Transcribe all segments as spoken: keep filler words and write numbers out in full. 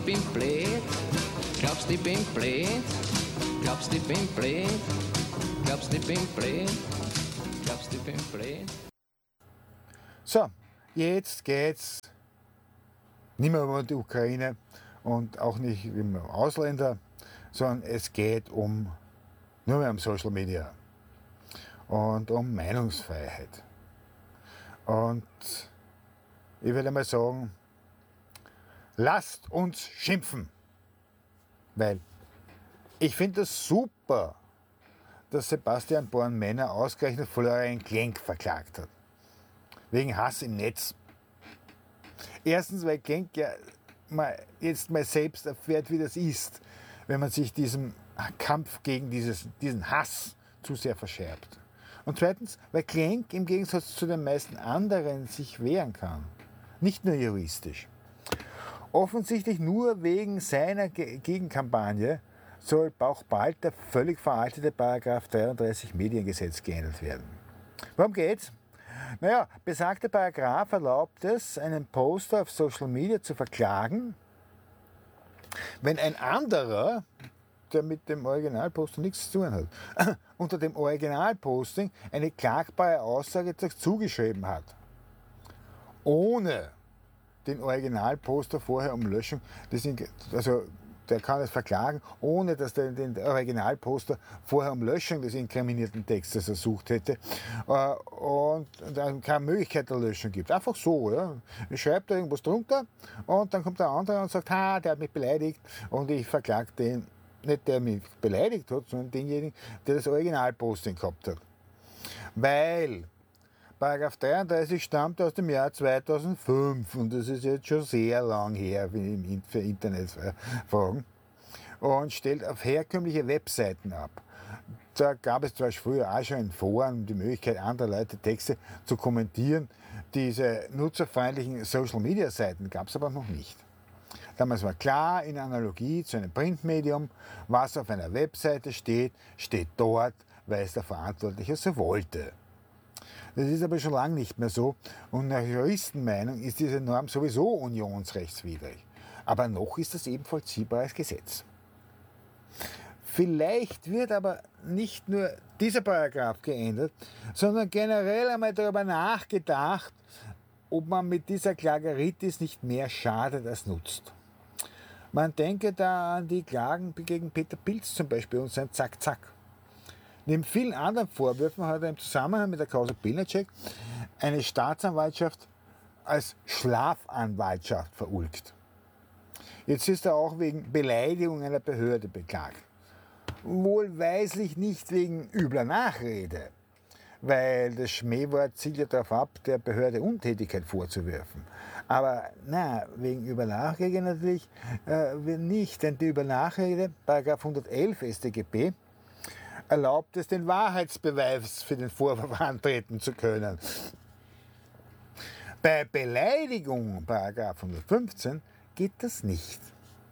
Bin blöd, glaubst du, ich bin blöd? Glaubst du, ich bin blöd? Glaubst du, ich bin blöd? Glaubst du, ich bin blöd? So, jetzt geht's nicht mehr um die Ukraine und auch nicht um Ausländer, sondern es geht um nur mehr um Social Media und um Meinungsfreiheit. Und ich würde mal sagen, lasst uns schimpfen, weil ich finde es super, dass Sebastian Born-Männer ausgerechnet Florian Klenk verklagt hat. Wegen Hass im Netz. Erstens, weil Klenk ja mal jetzt mal selbst erfährt, wie das ist, wenn man sich diesem Kampf gegen dieses, diesen Hass zu sehr verschärft. Und zweitens, weil Klenk im Gegensatz zu den meisten anderen sich wehren kann. Nicht nur juristisch. Offensichtlich nur wegen seiner Gegenkampagne soll auch bald der völlig veraltete Paragraph dreiunddreißig Mediengesetz geändert werden. Worum geht's? Naja, besagter Paragraph erlaubt es, einen Poster auf Social Media zu verklagen, wenn ein anderer, der mit dem Originalposter nichts zu tun hat, unter dem Originalposting eine klagbare Aussage zugeschrieben hat, ohne den Originalposter vorher um Löschung, das sind, also der kann es verklagen, ohne dass der den Originalposter vorher um Löschung des inkriminierten Textes ersucht hätte und dann keine Möglichkeit der Löschung gibt. Einfach so, ja. Ich schreibe da irgendwas drunter und dann kommt der andere und sagt, ha, der hat mich beleidigt und ich verklage den, nicht der mich beleidigt hat, sondern denjenigen, der das Originalposting gehabt hat. Weil Paragraph dreiunddreißig stammt aus dem Jahr zweitausendfünf und das ist jetzt schon sehr lang her für Internetfragen und stellt auf herkömmliche Webseiten ab. Da gab es zwar früher auch schon in Foren die Möglichkeit, anderer Leute Texte zu kommentieren. Diese nutzerfreundlichen Social-Media-Seiten gab es aber noch nicht. Damals war klar, in Analogie zu einem Printmedium, was auf einer Webseite steht, steht dort, weil es der Verantwortliche so wollte. Das ist aber schon lange nicht mehr so und nach Juristenmeinung ist diese Norm sowieso unionsrechtswidrig. Aber noch ist das eben vollziehbares Gesetz. Vielleicht wird aber nicht nur dieser Paragraph geändert, sondern generell einmal darüber nachgedacht, ob man mit dieser Klageritis nicht mehr schadet als nutzt. Man denke da an die Klagen gegen Peter Pilz zum Beispiel und sein Zack-Zack. Neben vielen anderen Vorwürfen hat er im Zusammenhang mit der Causa Pilnacek eine Staatsanwaltschaft als Schlafanwaltschaft verulgt. Jetzt ist er auch wegen Beleidigung einer Behörde beklagt. Wohlweislich nicht wegen übler Nachrede, weil das Schmähwort zielt ja darauf ab, der Behörde Untätigkeit vorzuwerfen. Aber na, wegen Übernachrede natürlich äh, nicht, denn die Übernachrede, Paragraph hundertelf S t G B, erlaubt es, den Wahrheitsbeweis für den Vorwurf antreten zu können. Bei Beleidigung, Paragraph hundertfünfzehn, geht das nicht.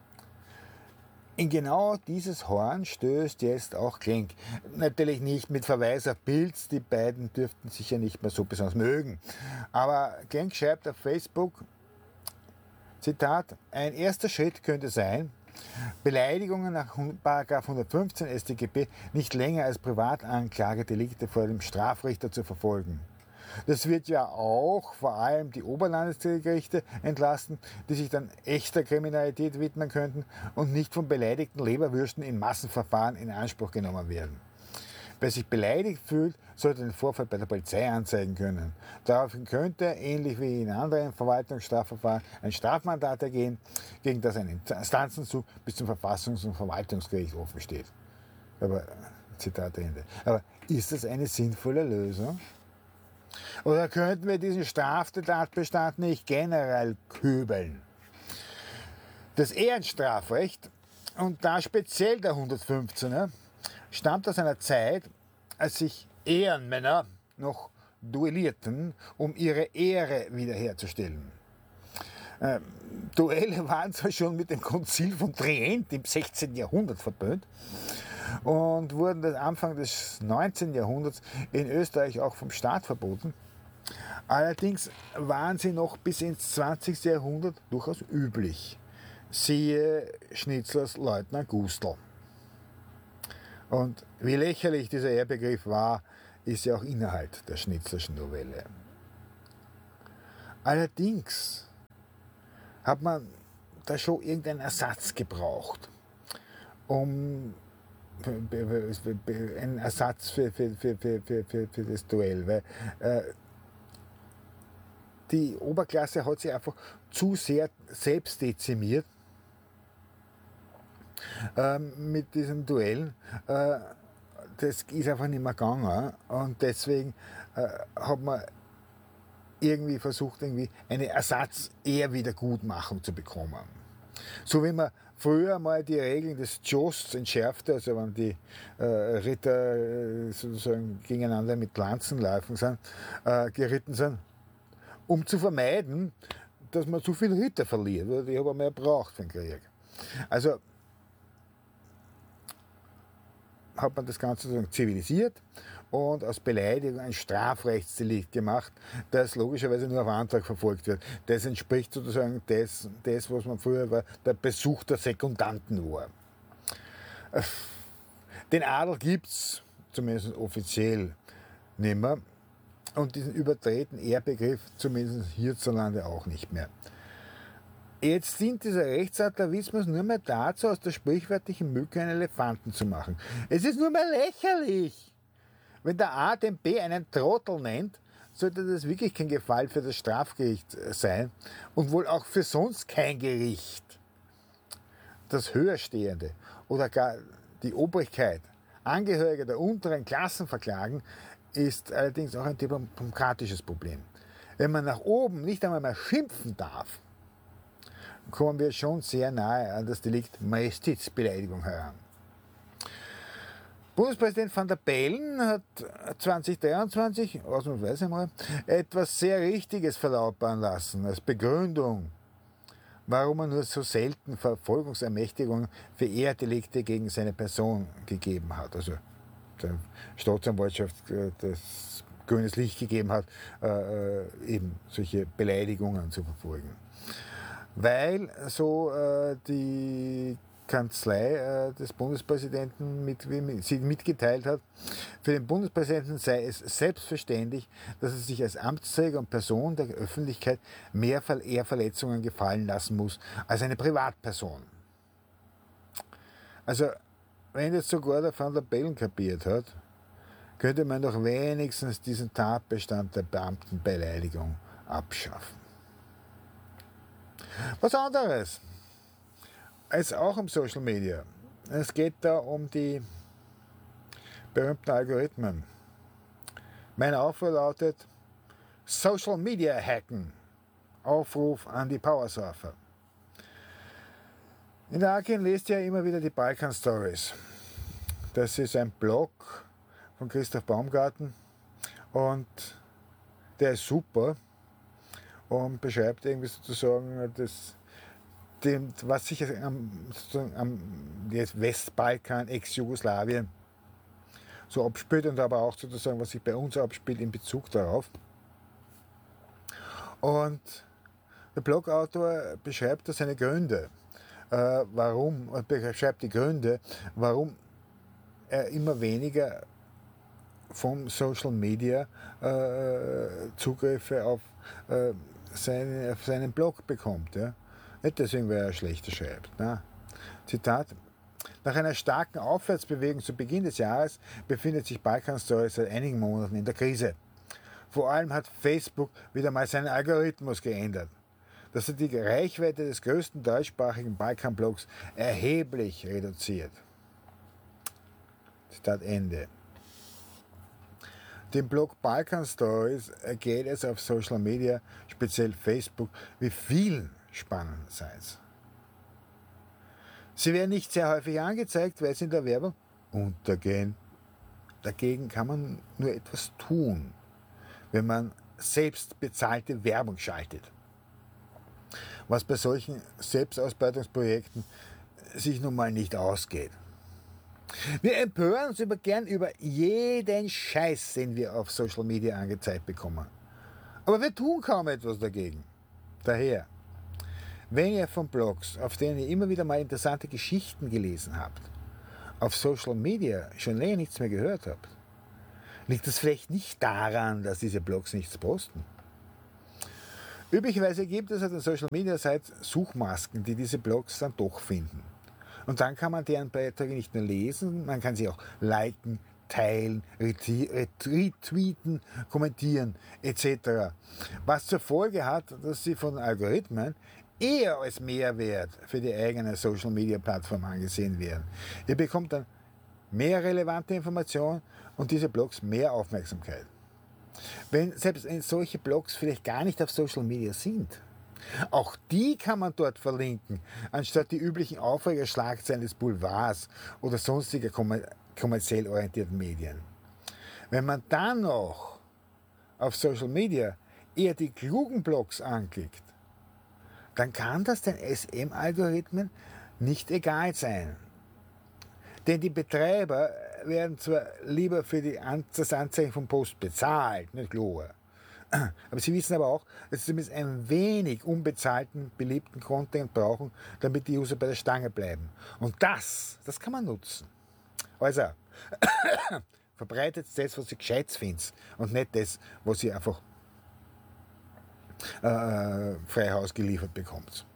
In genau dieses Horn stößt jetzt auch Klenk. Natürlich nicht mit Verweis auf Pilz, die beiden dürften sich ja nicht mehr so besonders mögen. Aber Klenk schreibt auf Facebook, Zitat, ein erster Schritt könnte sein, Beleidigungen nach Paragraph hundertfünfzehn S t G B nicht länger als Privatanklagedelikte vor dem Strafrichter zu verfolgen. Das wird ja auch vor allem die Oberlandesgerichte entlasten, die sich dann echter Kriminalität widmen könnten und nicht von beleidigten Leberwürsten in Massenverfahren in Anspruch genommen werden. Wer sich beleidigt fühlt, sollte den Vorfall bei der Polizei anzeigen können. Daraufhin könnte, ähnlich wie in anderen Verwaltungsstrafverfahren, ein Strafmandat ergehen, gegen das ein Instanzenzug bis zum Verfassungs- und Verwaltungsgericht offen steht. Aber, Zitat Ende. Aber ist das eine sinnvolle Lösung? Oder könnten wir diesen Straftatbestand nicht generell kübeln? Das Ehrenstrafrecht, und da speziell der hundertfünfzehner, stammt aus einer Zeit, als sich Ehrenmänner noch duellierten, um ihre Ehre wiederherzustellen. Ähm, Duelle waren zwar schon mit dem Konzil von Trient im sechzehnten Jahrhundert verböhnt und wurden am Anfang des neunzehnten Jahrhunderts in Österreich auch vom Staat verboten. Allerdings waren sie noch bis ins zwanzigste Jahrhundert durchaus üblich. siehe Schnitzlers Leutnant Gustl. Und wie lächerlich dieser Ehrbegriff war, ist ja auch Inhalt der Schnitzlerschen Novelle. Allerdings hat man da schon irgendeinen Ersatz gebraucht, um einen Ersatz für, für, für, für, für, für das Duell, weil äh, die Oberklasse hat sich einfach zu sehr selbst dezimiert äh, mit diesen Duellen. Äh, das ist einfach nicht mehr gegangen und deswegen äh, hat man irgendwie versucht, irgendwie eine Ersatz-Ehrwiedergutmachung zu bekommen. So wie man früher mal die Regeln des Josts entschärfte, also wenn die äh, Ritter äh, sozusagen gegeneinander mit Lanzen laufen sind, äh, geritten sind, um zu vermeiden, dass man zu viele Ritter verliert, weil die haben mehr braucht für den Krieg. Also hat man das Ganze sozusagen zivilisiert und aus Beleidigung ein Strafrechtsdelikt gemacht, das logischerweise nur auf Antrag verfolgt wird. Das entspricht sozusagen das, das was man früher war, der Besuch der Sekundanten war. Den Adel gibt es, zumindest offiziell, nicht mehr. Und diesen übertreten Ehrbegriff, zumindest hierzulande, auch nicht mehr. Jetzt dient dieser Rechtsatavismus nur mehr dazu, aus der sprichwörtlichen Mücke einen Elefanten zu machen. Es ist nur mehr lächerlich. Wenn der A den B einen Trottel nennt, sollte das wirklich kein Gefall für das Strafgericht sein und wohl auch für sonst kein Gericht. Das Höherstehende oder gar die Obrigkeit Angehörige der unteren Klassen verklagen, ist allerdings auch ein demokratisches Problem. Wenn man nach oben nicht einmal mehr schimpfen darf, kommen wir schon sehr nahe an das Delikt Majestätsbeleidigung heran. Bundespräsident van der Bellen hat zwanzig dreiundzwanzig, ausnahmsweise mal, etwas sehr Richtiges verlautbaren lassen als Begründung, warum er nur so selten Verfolgungsermächtigungen für Ehrdelikte gegen seine Person gegeben hat. Also der Staatsanwaltschaft das grünes Licht gegeben hat, äh, eben solche Beleidigungen zu verfolgen. Weil so äh, die Kanzlei äh, des Bundespräsidenten mit, wie sie mitgeteilt hat, für den Bundespräsidenten sei es selbstverständlich, dass er sich als Amtsträger und Person der Öffentlichkeit mehr Ehrverletzungen gefallen lassen muss als eine Privatperson. Also, wenn jetzt sogar der Van der Bellen kapiert hat, könnte man doch wenigstens diesen Tatbestand der Beamtenbeleidigung abschaffen. Was anderes als auch um Social Media. Es geht da um die berühmten Algorithmen. Mein Aufruf lautet Social Media Hacken. Aufruf an die Powersurfer. In der Akin lest ihr ja immer wieder die Balkan Stories. Das ist ein Blog von Christoph Baumgarten und der ist super und beschreibt irgendwie sozusagen das, dem, was sich am, sozusagen am Westbalkan, Ex-Jugoslawien so abspielt und aber auch sozusagen, was sich bei uns abspielt in Bezug darauf. Und der Blogautor beschreibt da seine Gründe, äh, warum, und beschreibt die Gründe, warum er immer weniger vom Social Media äh, Zugriffe auf, äh, seine, auf seinen Blog bekommt. Ja? Nicht deswegen, weil er schlechter schreibt. Na. Zitat: Nach einer starken Aufwärtsbewegung zu Beginn des Jahres befindet sich Balkan Stories seit einigen Monaten in der Krise. Vor allem hat Facebook wieder mal seinen Algorithmus geändert. Das hat die Reichweite des größten deutschsprachigen Balkan-Blogs erheblich reduziert. Zitat Ende. Dem Blog Balkan Stories geht es auf Social Media, speziell Facebook, wie vielen spannend Sites. Sie werden nicht sehr häufig angezeigt, weil sie in der Werbung untergehen. Dagegen kann man nur etwas tun, wenn man selbst bezahlte Werbung schaltet. Was bei solchen Selbstausbeutungsprojekten sich nun mal nicht ausgeht. Wir empören uns über, gern über jeden Scheiß, den wir auf Social Media angezeigt bekommen. Aber wir tun kaum etwas dagegen. Daher, Wenn ihr von Blogs, auf denen ihr immer wieder mal interessante Geschichten gelesen habt, auf Social Media schon länger nichts mehr gehört habt, liegt das vielleicht nicht daran, dass diese Blogs nichts posten. Üblicherweise gibt es auf den Social Media Sites Suchmasken, die diese Blogs dann doch finden. Und dann kann man deren Beiträge nicht nur lesen, man kann sie auch liken, teilen, retweeten, kommentieren et cetera. Was zur Folge hat, dass sie von Algorithmen eher als Mehrwert für die eigene Social Media Plattform angesehen werden. Ihr bekommt dann mehr relevante Informationen und diese Blogs mehr Aufmerksamkeit. Wenn selbst solche Blogs vielleicht gar nicht auf Social Media sind, auch die kann man dort verlinken, anstatt die üblichen Aufregerschlagzeilen des Boulevards oder sonstiger kommerziell orientierten Medien. Wenn man dann noch auf Social Media eher die klugen Blogs anklickt, dann kann das den S M-Algorithmen nicht egal sein. Denn die Betreiber werden zwar lieber für die An- das Anzeigen vom Post bezahlt, nicht klar. Aber sie wissen aber auch, dass sie zumindest ein wenig unbezahlten, beliebten Content brauchen, damit die User bei der Stange bleiben. Und das, das kann man nutzen. Also, verbreitet das, was ihr gescheit findet und nicht das, was ihr einfach äh, frei Haus geliefert bekommt.